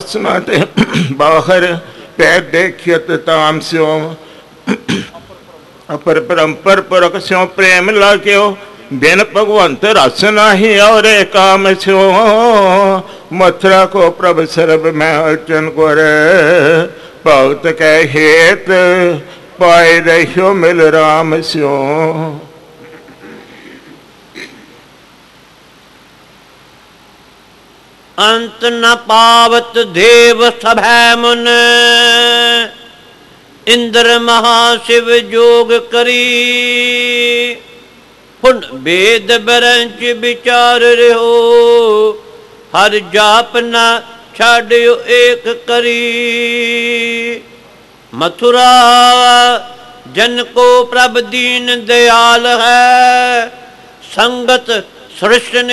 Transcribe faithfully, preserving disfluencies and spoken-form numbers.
आसना ते बाहर पै देखियत ताम स्यो अपर परंपर पुरख स्यो प्रेम लाग्यो बिन भगवंत रस नाही और काम स्यो मथुरा को प्रभ सर्व मैं अर्चन कर भगत कै हेत पाए रहियो मिल राम स्यो। अंत न पावत देव सभै मुन इंद्र महाशिव जोग करी पुन वेद बरंच विचार रहो हर जाप न छाड़ियो एक करी। मथुरा जन को प्रभ दीन दयाल है संगत सृष्टि